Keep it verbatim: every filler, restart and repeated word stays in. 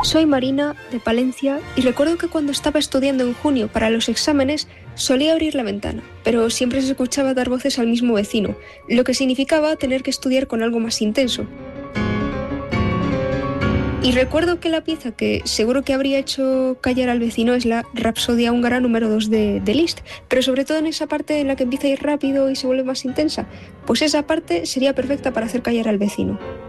Soy Marina, de Palencia, y recuerdo que cuando estaba estudiando en junio para los exámenes solía abrir la ventana, pero siempre se escuchaba dar voces al mismo vecino, lo que significaba tener que estudiar con algo más intenso. Y recuerdo que la pieza que seguro que habría hecho callar al vecino es la Rapsodia húngara número dos de, de Liszt, pero sobre todo en esa parte en la que empieza a ir rápido y se vuelve más intensa, pues esa parte sería perfecta para hacer callar al vecino.